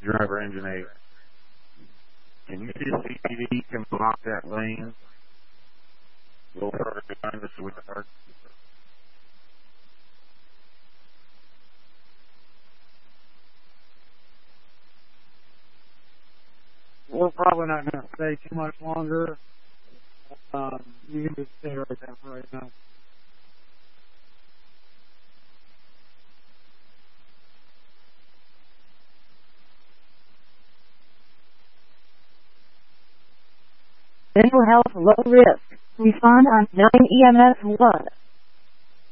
driver engine 8. Can you see CTV can block that lane? A little further behind us so we can start. We're probably not going to stay too much longer. You can just stay right there for right now. Mental health low risk. Respond on 9 EMS 1.